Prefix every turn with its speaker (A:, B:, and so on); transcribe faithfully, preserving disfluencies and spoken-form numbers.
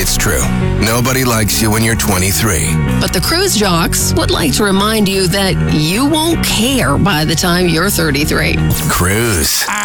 A: it's true. Nobody likes you when you're twenty-three.
B: But the Cruise Jocks would like to remind you that you won't care by the time you're thirty-three.
A: Cruise.